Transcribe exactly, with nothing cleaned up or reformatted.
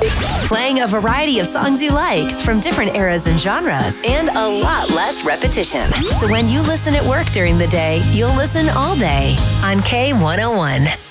Playing a variety of songs you like from different eras and genres, and a lot less repetition. So when you listen at work during the day, you'll listen all day on K one oh one.